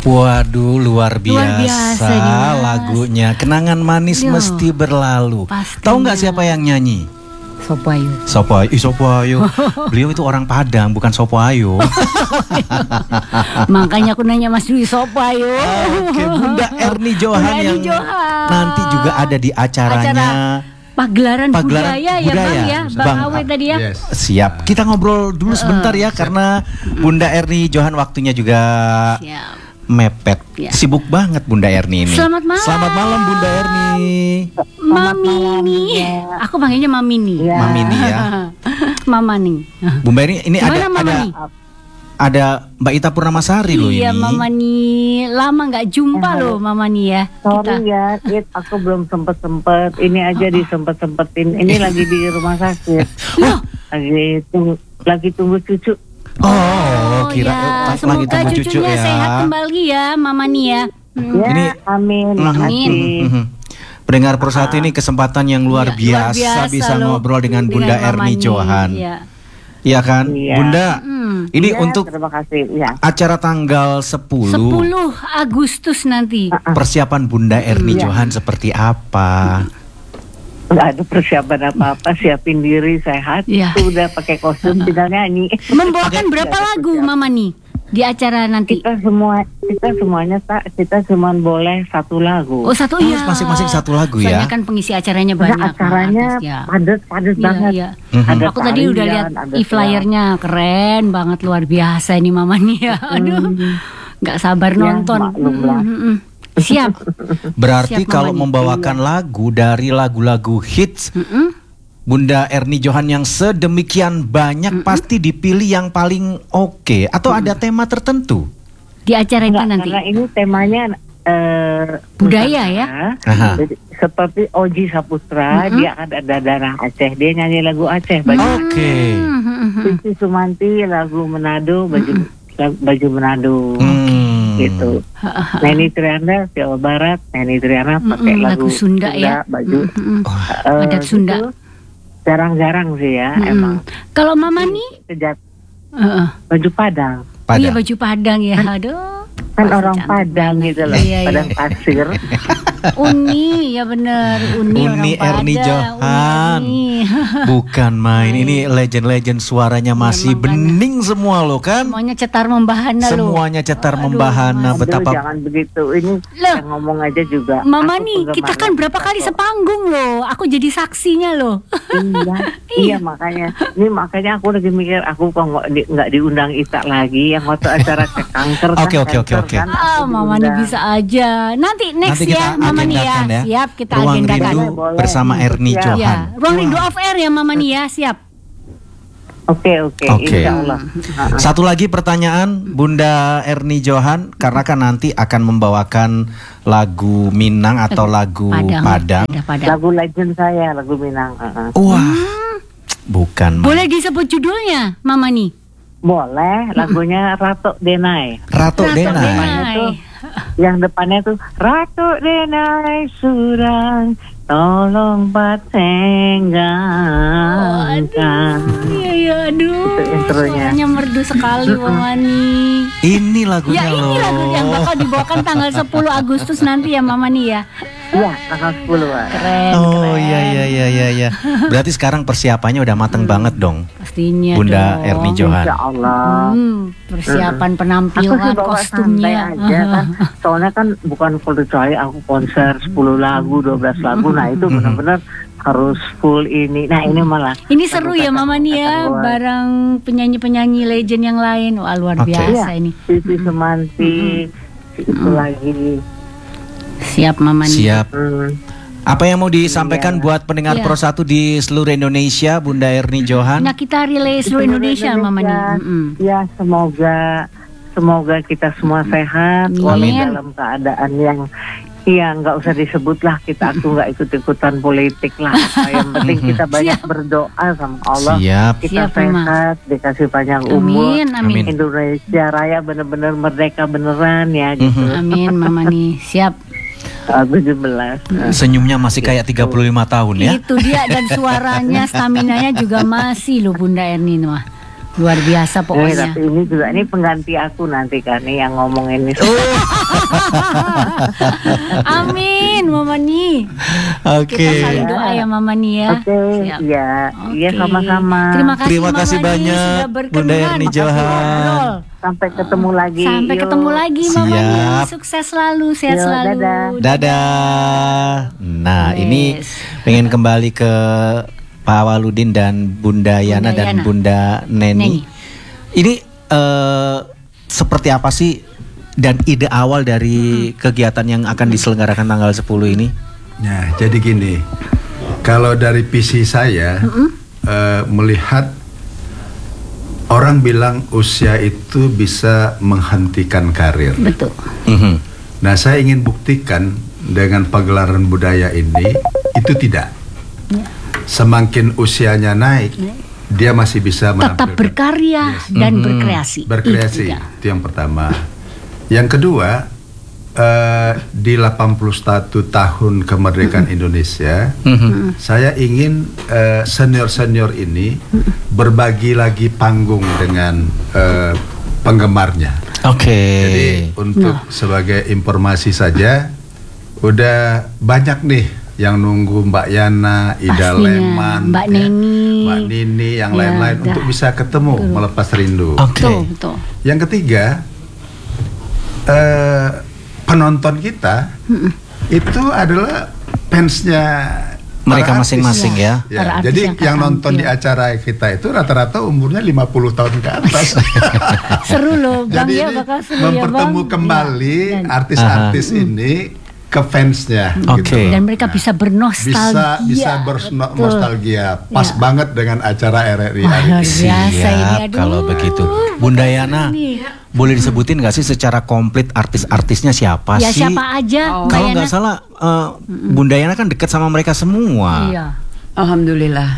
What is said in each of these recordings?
Waduh, luar biasa nih, Mas. lagunya. Kenangan manis mesti berlalu. Tahu nggak siapa yang nyanyi? Sopo Ayu. Sopo Ayu. Beliau itu orang Padang, bukan Sopo Ayu. Makanya aku nanya Mas Dwi, Sopo Ayu. Oke, Bunda Erni Johan yang nanti juga ada di acaranya. Pagelaran budaya ya Bang ya, Bang Awe tadi ya. Yes. Siap. Kita ngobrol dulu sebentar ya, karena Bunda Erni Johan waktunya juga mepet. Ya. Sibuk banget Bunda Erni ini. Selamat malam. Selamat malam Bunda Erni. Mamini. Aku panggilnya Mamini. Ya. Mamini ya. Mama nih. Bunda Erni ini ada Mbak Ita Purnamasari loh ini. Iya Mama nih, lama nggak jumpa loh Mama nih ya. Sorry ya, aku belum sempet. Ini aja disempet-sempetin. Ini lagi di rumah sakit. Lagi tunggu cucu. Kira ya. Semoga cucunya sehat kembali ya Mama nih ya. Ini amin. Pendengar Persatu ini kesempatan yang luar biasa bisa ngobrol dengan Bunda Erni Johan. Iya kan, Bunda. Ini untuk acara tanggal 10 Agustus nanti. Persiapan Bunda Erni Johan seperti apa? Nggak ada persiapan apa-apa, siapin diri sehat. Sudah pakai kostum, tinggal nyanyi. Membawakan berapa lagu Mama nih di acara nanti? Kita semuanya kita cuma boleh satu lagu. Oh satu ya. Masing-masing satu lagu ya. Soalnya kan pengisi acaranya banyak. Acaranya padat banget. Iya. Aku tadi udah lihat e-flyernya, keren banget, luar biasa ini Mama nih ya. Aduh, nggak sabar nonton. Siap. Berarti kalau membawakan lagu dari lagu-lagu hits Bunda Erni Johan yang sedemikian banyak, pasti dipilih yang paling oke. Atau ada tema tertentu di acara itu nanti? Karena ini temanya budaya ya. Jadi, seperti Oji Saputra, dia ada darah Aceh, dia nyanyi lagu Aceh. Cici Sumanti lagu Manado, baju Manado. Gitu. Neni Triana Jawa Barat, Neni Triana pakai lagu Sunda ya, baju adat Sunda. Jarang-jarang sih ya emang. Kalau Mama nih baju Padang. Iya baju Padang ya. Aduh. Kan orang Padang gitu loh. Padang pasir. Uni ya bener, Uni Erni Johan. Bukan main, ini legend-legend suaranya masih bening semua loh kan. Semuanya cetar membahana loh. Semuanya cetar membahana. Betapa jangan begitu, ini yang ngomong aja juga. Mama nih, kita kan berapa kali sepanggung loh. Aku jadi saksinya loh. Iya makanya. Ini makanya aku lagi mikir, aku kok nggak diundang Ita lagi yang waktu acara kanker. Oke. Mama nih bisa aja. Nanti ya Mama nih ya. Siap, kita Ruang agendakan Rindu bersama Erni Johan. Ruang Rindu off air ya Mama nih ya. Siap. Oke. Insya Allah. Satu lagi pertanyaan Bunda Erni Johan, karena kan nanti akan membawakan lagu Minang atau lagu Padang. Lagu legend saya, lagu Minang. Wah, bukan. Boleh disebut judulnya Mama nih? Boleh, lagunya Ratu Denai. Ratu Denai. Tuh, yang depannya tuh Ratu Denai surang, tolong patenggankan. Iya, aduh. Itu intronya. Suaranya merdu sekali Mama nih. Ini lagunya loh. Ini lagu yang bakal dibawakan tanggal 10 Agustus nanti ya Mama nih ya. Iya, tanggal 10 Keren. Iya. Berarti sekarang persiapannya udah mateng banget dong. Pastinya Bunda Erni Johan. Insya Allah. Persiapan penampilan, kostumnya aja kan. Soalnya kan bukan kecuali aku konser 10 lagu, 12 lagu. Nah itu benar-benar harus full ini. Nah ini malah. Ini seru ya Mama nih ya, bareng penyanyi-penyanyi legend yang lain. Wah luar biasa ini. Cici Sumanti, itu lagi. Siap Mama nih. Siap. Apa yang mau disampaikan buat pendengar Pro1 di seluruh Indonesia, Bunda Erni Johan? Nah kita relay seluruh Indonesia Mama nih. Ya semoga kita semua sehat, walau dalam keadaan yang nggak usah disebut lah, kita aku nggak ikut-ikutan politik lah. Yang penting kita banyak berdoa sama Allah. Kita sehat, dikasih panjang umur. Amin. Indonesia Raya benar-benar merdeka beneran ya gitu. Amin Mama nih. Siap. 17. Senyumnya masih kayak 35 tahun ya. Itu dia, dan suaranya, staminanya juga masih loh Bunda Erni mah. luar biasa pokoknya. Tapi ini pengganti aku nanti kan nih yang ngomongin ini. Amin, Mama Ni. Kita saling doa ya Mama Ni ya. Iya sama-sama. Terima kasih banyak Bunda Erni Johan. Sampai ketemu lagi. Mama Ni. Sukses selalu, sehat selalu. Dadah. Nah, ini pengen kembali ke Pak Awaludin dan Bunda Yana dan Bunda Neni. Ini seperti apa sih dan ide awal dari kegiatan yang akan diselenggarakan tanggal 10 ini? Nah, jadi gini, kalau dari visi saya melihat orang bilang usia itu bisa menghentikan karir. Betul. Nah, saya ingin buktikan dengan pagelaran budaya ini itu tidak. Semakin usianya naik, dia masih bisa tetap berkarya dan berkreasi. Itu yang pertama. Yang kedua, di 81 tahun kemerdekaan Indonesia, saya ingin senior-senior ini berbagi lagi panggung dengan penggemarnya. Jadi untuk sebagai informasi saja, udah banyak nih yang nunggu Mbak Yana, Ida Leman, Mbak Nini, yang lain-lain untuk bisa ketemu melepas rindu. Betul. Yang ketiga, penonton kita itu adalah fansnya mereka masing-masing ya. Jadi yang nonton di acara kita itu rata-rata umurnya 50 tahun ke atas. Seru loh Bang. Jadi ya bakal seru mempertemu kembali artis-artis ini ke fansnya gitu. Dan mereka bisa bernostalgia. Bisa bernostalgia. Pas banget dengan acara RRI. Luar biasa ini. Kalau begitu Bunda Yana, boleh disebutin nggak sih secara komplit artis-artisnya siapa sih? Ya siapa aja. Kalau nggak salah Bunda Yana kan dekat sama mereka semua. Iya. Alhamdulillah.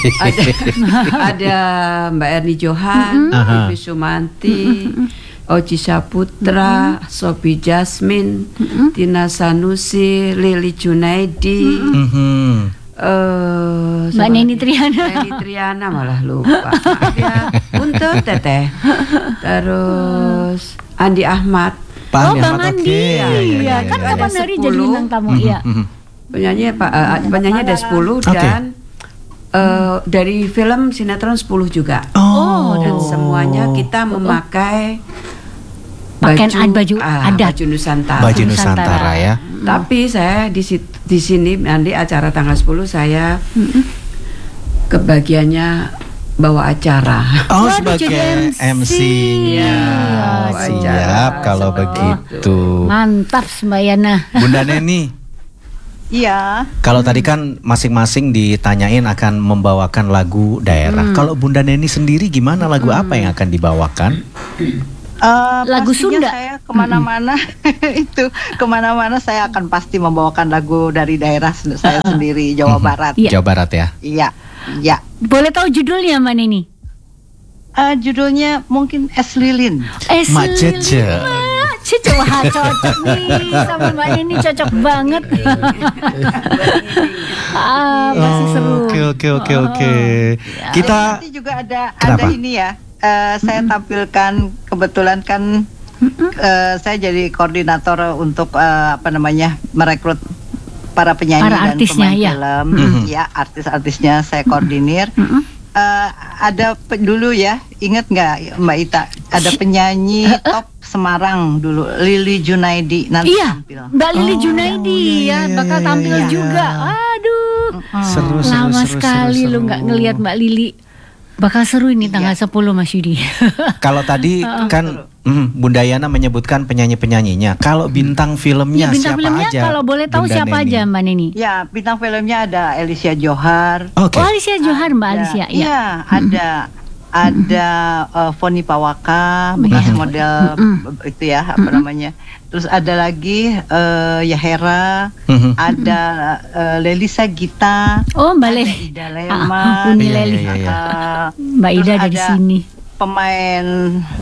ada Mbak Erni Johan, Ibu Sumanti, Oji Saputra, Sophie Jasmine, Tina Sanusi, Lili Junaidi, Mbak Neni Triana. Neni Triana malah lupa. Ya, untuk Teteh. Terus Andi Ahmad. Bang Andi. Iya, kan kapan hari jadi bintang tamu ya. Penyanyi ada 10 dan dari film sinetron 10 juga. Dan semuanya kita memakai baju adat, baju Nusantara. Baju Nusantara ya. Tapi saya di sini nanti acara tanggal 10 saya kebagiannya bawa acara. Sebagai MC. Siap kalau begitu. Mantap Mbak Yana. Bunda Neni. Iya. Kalau tadi kan masing-masing ditanyain akan membawakan lagu daerah. Kalau Bunda Neni sendiri gimana, lagu apa yang akan dibawakan? Lagu Sunda. Saya kemana-mana kemana-mana saya akan pasti membawakan lagu dari daerah saya sendiri, Jawa Barat. Jawa Barat ya. Iya. Boleh tahu judulnya Mbak Neni? Judulnya mungkin Es Lilin. Mak Cece. Wah, cocok nih sama Mbak Neni, cocok banget. Masih seru. Oke. Kita nanti juga ada ini ya. Saya tampilkan kebetulan kan saya jadi koordinator untuk merekrut para penyanyi dan pemain film. Ya, artis-artisnya saya koordinir. Ada dulu ya, ingat nggak Mbak Ita? Ada penyanyi top Semarang dulu, Lili Junaidi nanti tampil. Mbak Lili Junaidi bakal tampil juga. Aduh, seru lama sekali lo nggak ngelihat Mbak Lili. Bakal seru ini tanggal 10 Mas Yudi. Kalau tadi kan Bunda Yana menyebutkan penyanyi-penyanyinya. Kalau bintang filmnya bintang siapa filmnya, aja? Kalau boleh tahu Bunda siapa Neni aja Mbak Neni? Ya, bintang filmnya ada Alicia Johar. Alicia Johar, Mbak Alicia. Iya, ada Foni Pawaka, bekas model itu ya, namanya. Terus ada lagi Yahera, ada Lelisa Gita, Mbak ada Ida Leman, Mbak Ida ada di sini. Pemain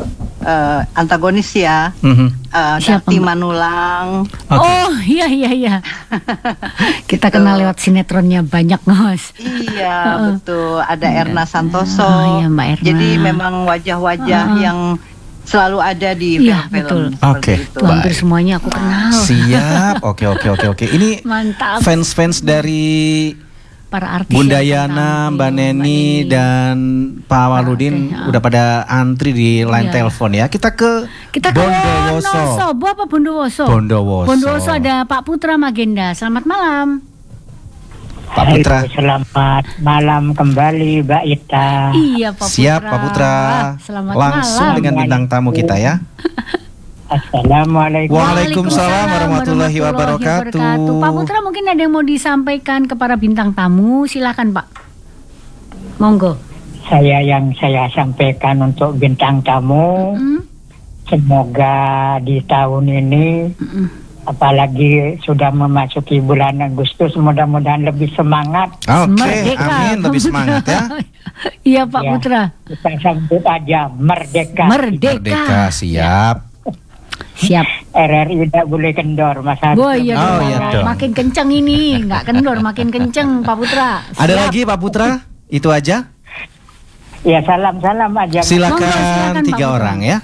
antagonis ya. Dakti Manulang. Oh iya. Kita kenal lewat sinetronnya banyak, Ngos. Iya betul. Ada Erna Santoso. Oh iya, Mbak Erna. Jadi memang wajah-wajah yang selalu ada di film-film. Oke. Hampir semuanya aku kenal. Siap. Oke. Ini mantap. Fans dari para artis Bunda Yana, Mbak Neni dan Pak Awaludin udah pada antri di line telepon ya. Kita ke Bondowoso. Apa Bondowoso? Bondowoso ada Pak Putra Magenda. Selamat malam. Pak Putra. Selamat malam kembali, Mbak Ita. Iya, Pak Putra. Siap, Pak Putra. Selamat langsung malam. dengan bintang tamu kita ya. Assalamualaikum. Waalaikumsalam warahmatullahi wabarakatuh. Pak Putra, mungkin ada yang mau disampaikan ke para bintang tamu, silakan Pak. Monggo. Yang saya sampaikan untuk bintang tamu, semoga di tahun ini, apalagi sudah memasuki bulan Agustus, mudah-mudahan lebih semangat. Oke, amin, lebih semangat ya. Iya Pak Putra. Kita sambut aja merdeka. Merdeka, siap. RRI tidak boleh kendor, Mas Agus. Makin kencang ini, nggak kendor, makin kencang Pak Putra. Ada lagi Pak Putra? Itu aja? Ya salam-salam aja. Silakan 3 orang ya.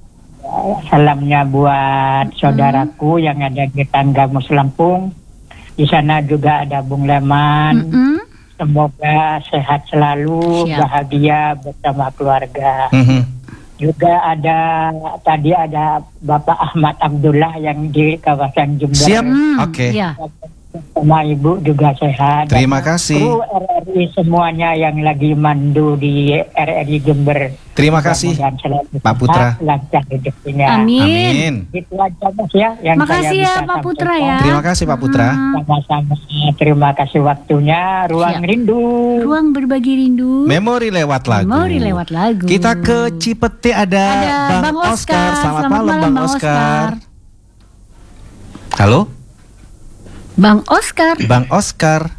Salamnya buat saudaraku yang ada di Tanggamus Lampung. Di sana juga ada Bung Leman. Semoga sehat selalu, bahagia bersama keluarga. Juga ada Bapak Ahmad Abdullah yang di kawasan Jember. Siap. Oke. Sama Ibu juga sehat. Terima kasih. Kru RRI semuanya yang lagi mandu di RRI Jember. Terima kasih Pak Putra. Lancar hidupnya. Amin. Itu aja Mas ya. Makasih ya Pak Putra ya. Terima kasih Pak Putra. Sama-sama. Terima kasih waktunya. Ruang rindu. Ruang berbagi rindu. Memori lewat lagu. Kita ke Cipete ada Bang Oscar. Selamat malam Bang Oscar. Halo. Bang Oscar.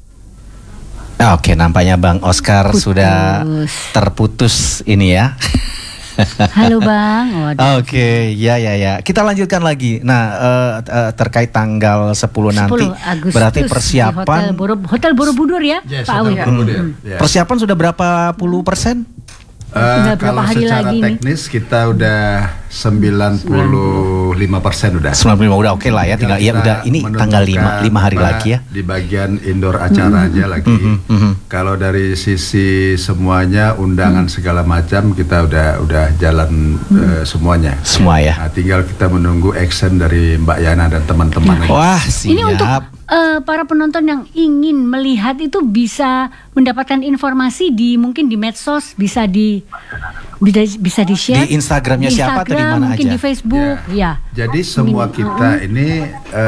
Oke, nampaknya Bang Oscar sudah terputus ini ya. Halo Bang. Oke, ya. Kita lanjutkan lagi. Nah, terkait tanggal 10 nanti, Agustus, berarti persiapan Hotel Borobudur ya, Pak Awi. Persiapan sudah berapa puluh persen? Kalau secara teknis kita udah 95% udah. 95 udah oke lah ya. Tinggal ya udah ini tanggal 5 hari lagi ya. Di bagian indoor acara aja lagi. Kalau dari sisi semuanya undangan segala macam kita udah jalan semuanya. Semua ya. Nah, tinggal kita menunggu action dari Mbak Yana dan teman-teman. Wah, siap. Ini untuk para penonton yang ingin melihat itu bisa mendapatkan informasi mungkin di medsos, bisa di share di Instagramnya siapa atau di mana mungkin aja? Di Facebook ya. Jadi semua kita ini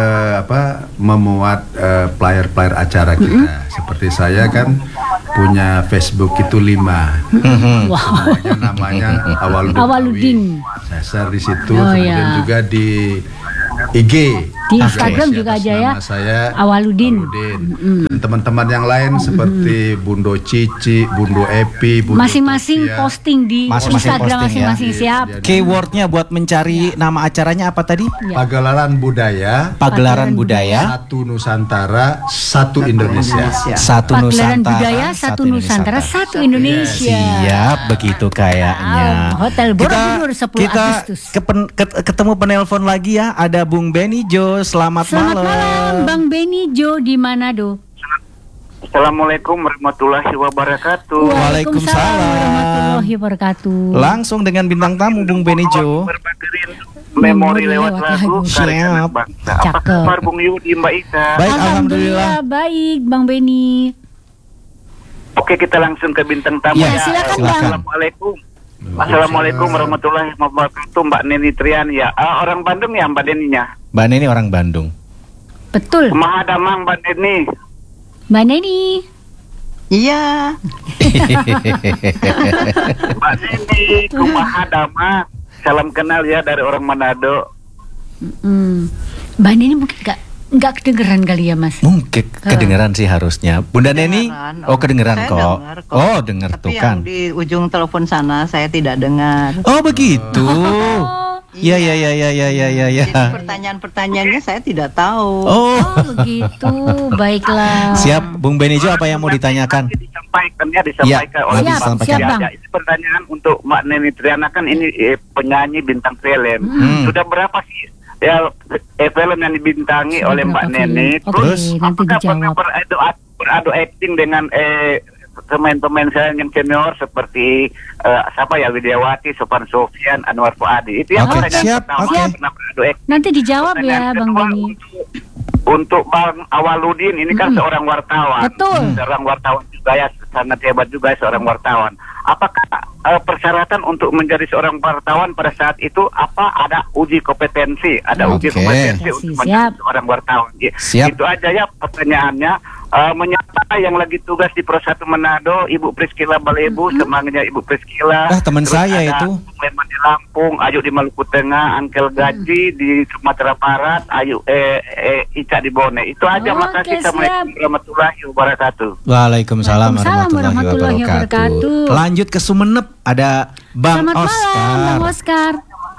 memuat player acara kita. Seperti saya kan punya Facebook itu 5. Semuanya namanya Awaludin. Saya share di situ, kemudian juga di IG. Di Instagram juga aja ya. Nama saya Awaludin. Dan teman-teman yang lain seperti Bundo Cici, Bundo Epi, Bundo masing-masing Topia. posting di Instagram masing-masing ya. Siap. Keywordnya buat mencari nama acaranya apa tadi? Pagelaran Budaya. Satu Nusantara, satu Indonesia. Satu Pagelaran Nusantara. Budaya, satu Nusantara, satu Indonesia. Siap, begitu kayaknya. Hotel Borobudur 10 Agustus. Ketemu penelpon lagi ya. Ada Bung Benijo. Selamat malam. Bang Benijo di Manado. Assalamualaikum warahmatullahi wabarakatuh. Waalaikumsalam warahmatullahi wabarakatuh. Langsung dengan bintang tamu Bung Benijo. Memori lewat lagu. Siap. Apa kabar Bung Yudi, Mbak Ika? Baik, alhamdulillah. Baik, Bang Beni. Oke, kita langsung ke bintang tamu ya. Silakan. Assalamualaikum. Assalamualaikum warahmatullahi wabarakatuh, Mbak Neni Trian ya. Orang Bandung ya Mbak Neninya? Mbak Neni orang Bandung. Betul. Mahadamang Mbak Neni. Mbak Neni. Iya. Mbak Neni, Mahadamang. Salam kenal ya dari orang Manado. Mbak Neni mungkin nggak kedengeran kali ya Mas? Mungkin kedengeran sih harusnya. Bunda Neni, kedengeran kok. Oh dengar tuh kan. Tapi yang di ujung telepon sana saya tidak dengar. Oh begitu. Iya. Jadi pertanyaan-pertanyaannya saya tidak tahu. Oh begitu, baiklah. Siap, Bung Benijo, apa yang mau ditanyakan? Disampaikan oleh Bang. Siap, Bang. Ini pertanyaan untuk Mbak Neni Triana, kan ini penyanyi bintang film. Sudah berapa sih film yang dibintangi oleh Mbak Neni? Terus apakah pernah beradu acting dengan pemain-pemain saya yang senior seperti Widiawati, Sofan Sofian, Anwar Fuadi. Itu yang siap. Nanti dijawab ya Bang Beni. Untuk Bang Awaludin, ini kan seorang wartawan. Betul. Seorang wartawan juga ya, sangat hebat juga seorang wartawan. Apakah persyaratan untuk menjadi seorang wartawan pada saat itu ada uji kompetensi, uji kompetensi untuk menjadi seorang wartawan? Itu aja ya pertanyaannya. Menyapa yang lagi tugas di Pro 1 Manado, Ibu Priskila Balebu, semangatnya Ibu Priskila. Teman saya itu. Sleman di Lampung, Ayu di Maluku Tengah, Angkel Gaji di Sumatera Barat, Ayu Ica di Bone. Itu aja. Makasih. Assalamualaikum warahmatullahi wabarakatuh. Waalaikumsalam warahmatullahi wabarakatuh. Lanjut ke Sumeneb, ada Bang Selamat Oscar. Malam, Bang Oscar.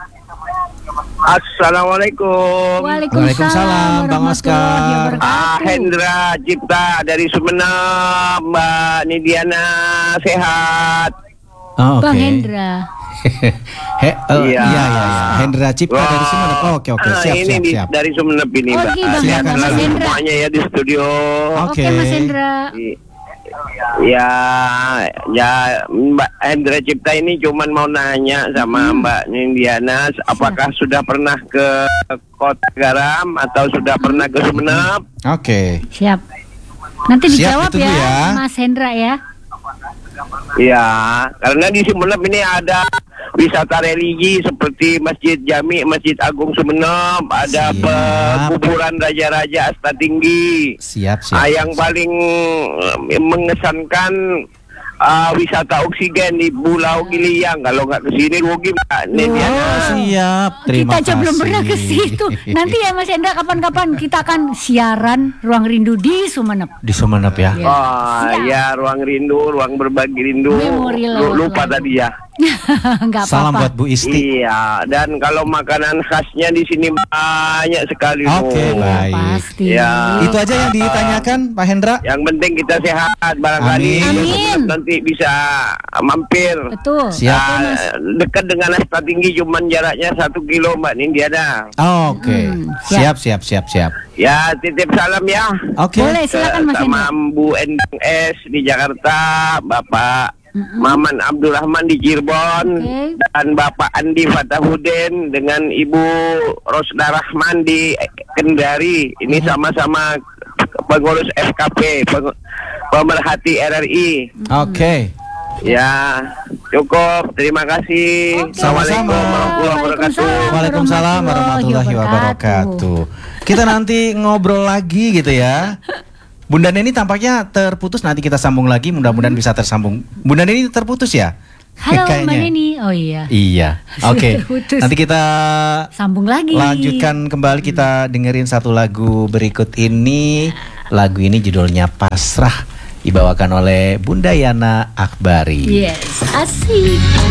Assalamualaikum. Waalaikumsalam Bang Oscar. Hendra Cipta dari Sumeneb. Mbak Nidiana sehat? Bang Hendra. Iya. Hendra Cipta dari Sumeneb. Oke, siap. Dari Sumeneb ini, Mbak. Silakan Mas Hendra. Semuanya ya di studio. Oke, Mas Hendra. Ya Mbak Hendra Cipta ini cuman mau nanya sama Mbak Nindiana, apakah sudah pernah ke Kota Garam atau sudah pernah ke Sumeneb? Oke. Siap. Nanti dijawab ya Mas Hendra ya. Ya, karena di Sumeneb ini ada wisata religi seperti Masjid Jami, Masjid Agung Sumeneb, ada kuburan raja-raja Asta Tinggi. Siap. Yang paling mengesankan wisata oksigen di Pulau Giliang. Kalau nggak kesini rugi, Mbak. Siap. Terima kasih. Kita aja belum pernah ke situ. Nanti ya Mas Hendra, kapan-kapan kita akan siaran Ruang Rindu di Sumeneb. Di Sumeneb ya. Ya, Ruang Rindu, Ruang Berbagi Rindu. Lupa tadi ya. Nggak apa-apa. Salam buat Bu Isti. Iya, dan kalau makanan khasnya di sini banyak sekali. Oke, baik. Pasti. Ya. Itu aja yang ditanyakan Pak Hendra. Yang penting kita sehat, barangkali nanti bisa mampir. Betul. Siap. Dekat dengan Asta Tinggi, cuman jaraknya 1 kilo, Mbak Nindiana. Oke. Siap. Ya, titip salam ya. Oke. Boleh, silakan Mas Hendra. Sama Bu Endang S di Jakarta, Bapak Maman Abdurrahman di Cirebon, dan Bapak Andi Fatahudin dengan Ibu Rosda Rahman di Kendari. Ini sama-sama pengurus FKP, pemerhati RRI. Oke. Ya, cukup. Terima kasih. Assalamualaikum warahmatullahi wabarakatuh. Waalaikumsalam warahmatullahi wabarakatuh. Kita nanti ngobrol lagi gitu ya. Bunda Neni tampaknya terputus, nanti kita sambung lagi, mudah-mudahan bisa tersambung. Bunda Neni terputus ya? Halo Mbak Neni. Oh iya. Iya. Oke. Nanti kita sambung lagi. Lanjutkan kembali, kita dengerin satu lagu berikut ini. Lagu ini judulnya Pasrah, dibawakan oleh Bunda Yana Akbari. Yes, asik.